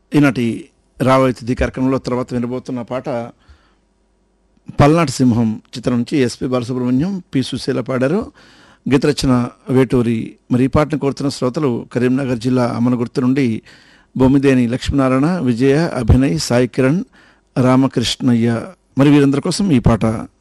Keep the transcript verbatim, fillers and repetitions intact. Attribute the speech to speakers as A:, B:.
A: ఈనాటి రాబోయే తిథి కార్యక్రమంలో తర్వాత వినబోతున్న పాట పల్నాటి సింహం చిత్రం నుంచి ఎస్పి బాలసుబ్రహ్మణ్యం, పి సుశీల పాడారు. గీతరచన వేటూరి. మరి ఈ పాటను కోరుతున్న శ్రోతలు కరీంనగర్ జిల్లా అమనగుర్తు నుండి బొమ్మిదేని లక్ష్మీనారాయణ, విజయ, అభినయ్, సాయి కిరణ్, రామకృష్ణయ్య. మరి వీరందరి కోసం ఈ పాట.